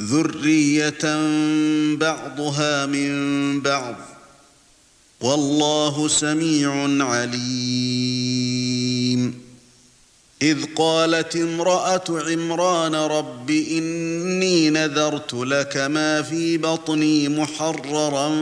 ذُرِّيَّةً بَعْضُهَا مِن بَعْضٍ ۗ وَاللَّهُ سَمِيعٌ عَلِيمٌ. إِذْ قَالَتِ امْرَأَتُ عِمْرَانَ رَبِّ إِنِّي نَذَرْتُ لَكَ مَا فِي بَطْنِي مُحَرَّرًا